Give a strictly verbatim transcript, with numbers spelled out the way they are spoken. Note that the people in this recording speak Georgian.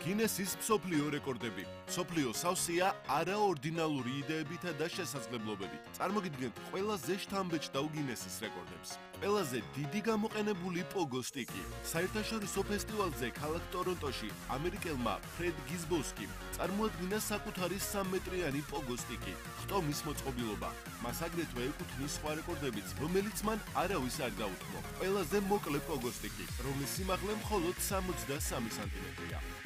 გინესის მსოფლიო რეკორდები. მსოფლიო სავსეა არაორდინალური იდეებითა და შესაძლებლობებით. წარმოგიდგენთ ყველაზე შთამბეჭდავ გინესის რეკორდებს. ყველაზე დიდი გამოყენებული პოგო სტიკი. საერთაშორისო ფესტივალზე ქალაქ ტორონტოში ამერიკელმა ფრედ გიზბოსკიმ წარმოადგინა საკუთარი სამმეტრიანი პოგო სტიკი. ხტომის მოწყობილობა. მას აგრეთვე ეკუთვნის სხვა რეკორდებიც, რომელიც მან არავის არ დაუთმო. ყველაზე მოკლე პოგო სტიკი, რომლის სიმაღლე მხოლოდ სამოცდასამი სანტიმეტრია.